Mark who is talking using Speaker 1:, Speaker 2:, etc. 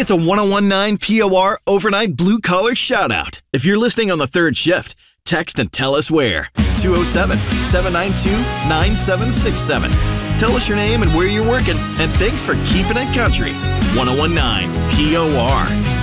Speaker 1: It's a 1019 POR overnight blue collar shout out. If you're listening on the third shift, text and tell us where. 207-792-9767. Tell us your name and where you're working, and thanks for keeping it country. 1019 POR.